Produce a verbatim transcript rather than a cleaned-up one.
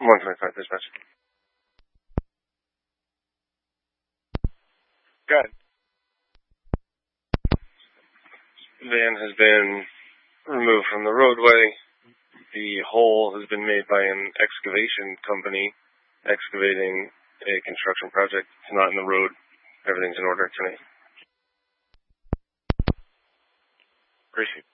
one twenty-five, dispatch. Good. Van has been removed from the roadway. The hole has been made by an excavation company excavating a construction project. It's not in the road. Everything's in order tonight. Appreciate it.